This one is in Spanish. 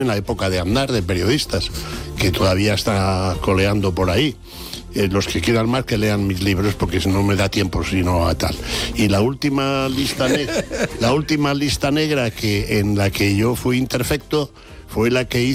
en la época de Aznar, de periodistas, que todavía está coleando por ahí. Los que quieran más que lean mis libros, porque si no me da tiempo, sino a tal. Y la última lista negra, en la que yo fui interfecto, fue la que hice